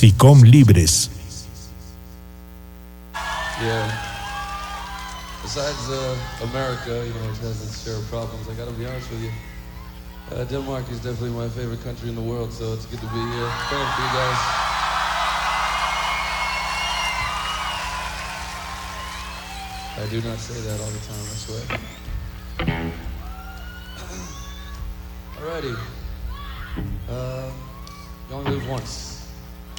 SICOM Libres. Yeah. Besides America, you know, it has its share of problems. I gotta be honest with you. Denmark is definitely my favorite country in the world, so it's good to be here. Praying for you guys. I do not say that all the time, I swear. Alrighty.